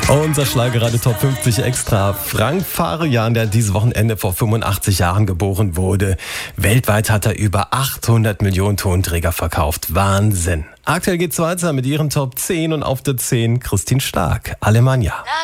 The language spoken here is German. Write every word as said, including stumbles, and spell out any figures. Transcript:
Unser Schlagerradio Top fünfzig Extra. Frank Farian, der dieses Wochenende vor fünfundachtzig Jahren geboren wurde. Weltweit hat er über achthundert Millionen Tonträger verkauft. Wahnsinn. Aktuell geht's weiter mit ihren Top zehn und auf der zehn Christine Stark, Alemannia.